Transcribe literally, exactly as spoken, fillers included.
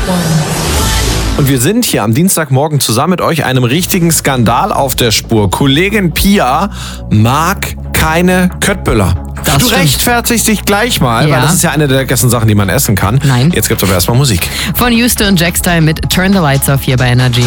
Und wir sind hier am Dienstagmorgen zusammen mit euch einem richtigen Skandal auf der Spur. Kollegin Pia mag keine Köttbullar. Das du stimmt. rechtfertigst dich gleich mal, Ja. weil das ist ja eine der leckersten Sachen, die man essen kann. Nein. Jetzt gibt's aber erstmal Musik. Von Houston und Jack Style mit Turn the Lights Off hier bei Energy.